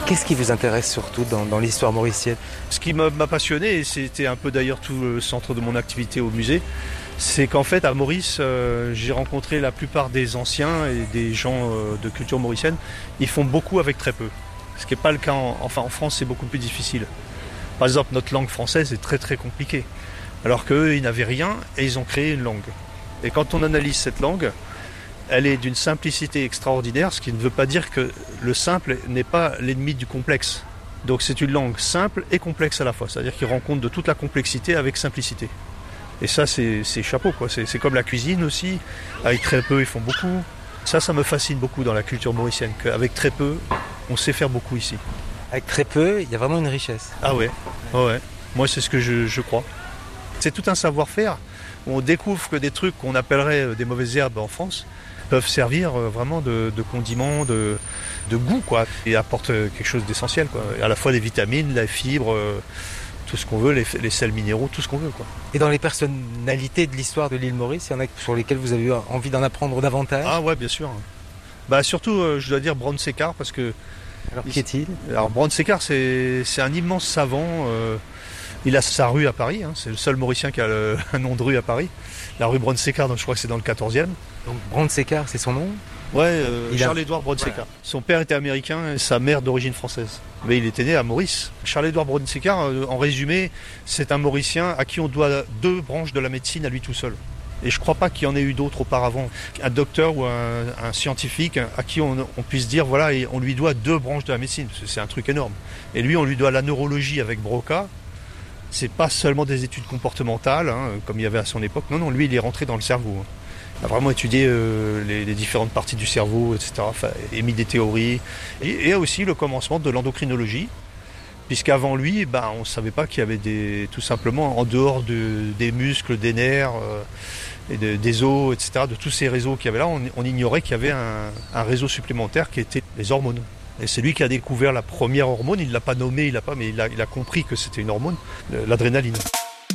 Qu'est-ce qui vous intéresse surtout dans l'histoire mauricienne? Ce qui m'a passionné, et c'était un peu d'ailleurs tout le centre de mon activité au musée, c'est qu'en fait à Maurice, j'ai rencontré la plupart des anciens et des gens de culture mauricienne. Ils font beaucoup avec très peu. Ce qui n'est pas le cas en France, c'est beaucoup plus difficile. Par exemple, notre langue française est très très compliquée. Alors qu'eux, ils n'avaient rien et ils ont créé une langue. Et quand on analyse cette langue, elle est d'une simplicité extraordinaire, ce qui ne veut pas dire que le simple n'est pas l'ennemi du complexe. Donc c'est une langue simple et complexe à la fois. C'est-à-dire qu'ils rendent compte de toute la complexité avec simplicité. Et ça, c'est chapeau, quoi. C'est comme la cuisine aussi. Avec très peu, ils font beaucoup. Ça me fascine beaucoup dans la culture mauricienne, qu'avec très peu, on sait faire beaucoup ici. Avec très peu, il y a vraiment une richesse. Ah ouais, ouais. Moi, c'est ce que je crois. C'est tout un savoir-faire. On découvre que des trucs qu'on appellerait des mauvaises herbes en France peuvent servir vraiment de condiments, de goût, quoi. Et apportent quelque chose d'essentiel, quoi. Et à la fois des vitamines, la fibre, tout ce qu'on veut, les sels minéraux, tout ce qu'on veut, quoi. Et dans les personnalités de l'histoire de l'île Maurice, il y en a sur lesquelles vous avez eu envie d'en apprendre davantage? Ah ouais, bien sûr. Bah surtout, je dois dire Brown Séquard, parce que... Alors qui est-il? Alors Brown Séquard, c'est un immense savant. Il a sa rue à Paris, hein. C'est le seul Mauricien qui a un nom de rue à Paris. La rue Brown Séquard, je crois que c'est dans le 14e. Donc Brown Séquard, c'est son nom? Ouais, Charles-Édouard Brown Séquard. Voilà. Son père était américain et sa mère d'origine française. Mais il était né à Maurice. Charles-Édouard Brown Séquard, en résumé, c'est un Mauricien à qui on doit 2 branches de la médecine à lui tout seul. Et je ne crois pas qu'il y en ait eu d'autres auparavant. Un docteur ou un scientifique à qui on puisse dire, voilà, on lui doit 2 branches de la médecine. C'est un truc énorme. Et lui, on lui doit la neurologie avec Broca. C'est pas seulement des études comportementales, hein, comme il y avait à son époque. Non, lui, il est rentré dans le cerveau. Hein. Il a vraiment étudié les différentes parties du cerveau, etc. Enfin, émis des théories. Et aussi le commencement de l'endocrinologie. Puisqu'avant lui, on ne savait pas qu'il y avait tout simplement, en dehors des muscles, des nerfs, et des os, etc., de tous ces réseaux qu'il y avait là, on ignorait qu'il y avait un réseau supplémentaire qui était les hormones. Et c'est lui qui a découvert la première hormone, il ne l'a pas nommée, mais il a compris que c'était une hormone, l'adrénaline.